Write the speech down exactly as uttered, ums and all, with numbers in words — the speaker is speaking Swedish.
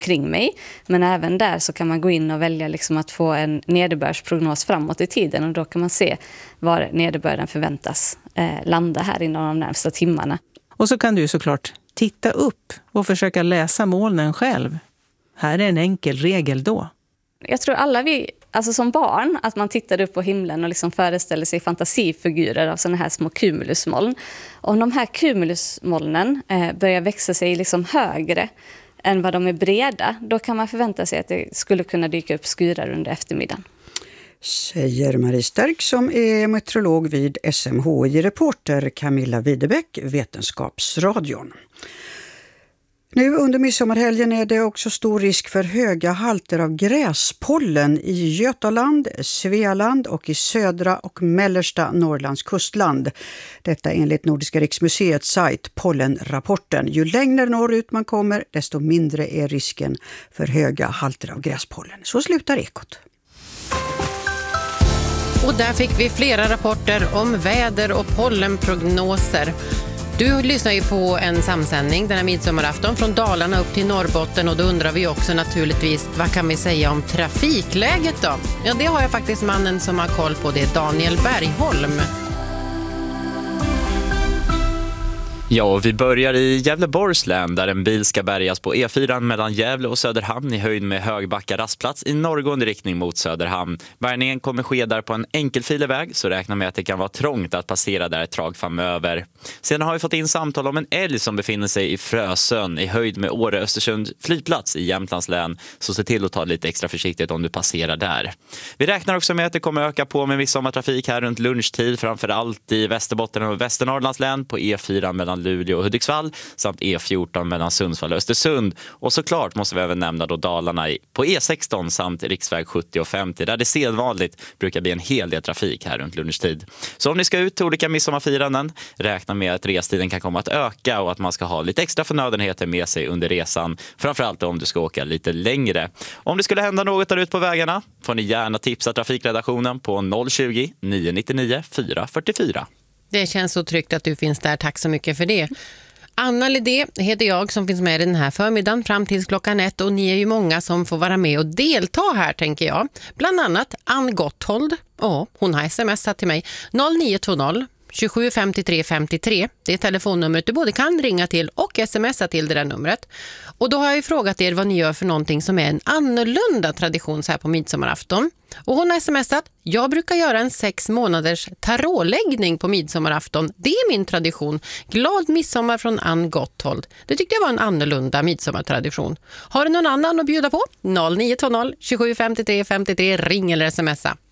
kring mig. Men även där så kan man gå in och välja liksom att få en nederbördsprognos framåt i tiden. Och då kan man se var nederbörden förväntas eh, landa här inom de närmsta timmarna. Och så kan du såklart titta upp och försöka läsa molnen själv. Här är en enkel regel då. Jag tror alla vi, alltså som barn, att man tittade upp på himlen och liksom föreställer sig fantasifigurer av sådana här små cumulusmoln. Och om de här cumulusmolnen eh, börjar växa sig liksom högre än vad de är breda, då kan man förvänta sig att det skulle kunna dyka upp skurar under eftermiddagen. Säger Marie Stark som är meteorolog vid S M H I-reporter Camilla Widebäck, Vetenskapsradion. Nu under midsommarhelgen är det också stor risk för höga halter av gräspollen i Götaland, Svealand och i södra och mellersta Norrlands kustland. Detta enligt Nordiska riksmuseets sajt Pollenrapporten. Ju längre norrut man kommer, desto mindre är risken för höga halter av gräspollen. Så slutar Ekot. Och där fick vi flera rapporter om väder och pollenprognoser. Du lyssnar ju på en samsändning den här midsommarafton från Dalarna upp till Norrbotten, och då undrar vi också naturligtvis, vad kan vi säga om trafikläget då? Ja, det har jag faktiskt mannen som har koll på, det är Daniel Bergholm. Ja, och vi börjar i Gävleborgs län där en bil ska bärgas på E fyra mellan Gävle och Söderhamn i höjd med Högbacka rastplats i norrgående riktning mot Söderhamn. Bärgningen kommer ske där på en enkelfilig väg, så räkna med att det kan vara trångt att passera där ett tag framöver. Sedan har vi fått in samtal om en älg som befinner sig i Frösön i höjd med Åre-Östersund flygplats i Jämtlands län, så se till att ta lite extra försiktigt om du passerar där. Vi räknar också med att det kommer öka på med midsommartrafik här runt lunchtid, framförallt i Västerbotten och Västernorrlands län på E fyra mellan Luleå och Hudiksvall samt E fjorton mellan Sundsvall och Östersund. Och såklart måste vi även nämna då Dalarna på E sexton samt riksväg sjuttio och femtio där det sedvanligt brukar bli en hel del trafik här runt lunchtid. Så om ni ska ut till olika midsommarfiranden, räkna med att restiden kan komma att öka och att man ska ha lite extra förnödenheter med sig under resan, framförallt om du ska åka lite längre. Om det skulle hända något där ute på vägarna får ni gärna tipsa trafikredaktionen på noll tjugo, nio nittionio, fyra fyrtiofyra. Det känns så tryggt att du finns där, tack så mycket för det. Anna Lidé heter jag som finns med den här förmiddagen fram till klockan ett, och ni är ju många som får vara med och delta här, tänker jag. Bland annat Ann Gotthold, ja, hon har smsat till mig noll nio två noll tjugosju femtiotre femtiotre. Det är telefonnumret du både kan ringa till och smsa till det där numret. Och då har jag ju frågat er vad ni gör för någonting som är en annorlunda tradition så här på midsommarafton. Och hon har smsat, jag brukar göra en sex månaders tarotläggning på midsommarafton. Det är min tradition. Glad midsommar från Ann Gotthold. Det tyckte jag var en annorlunda midsommartradition. Har du någon annan att bjuda på? noll nio två noll tjugosju femtiotre femtiotre, ring eller smsa.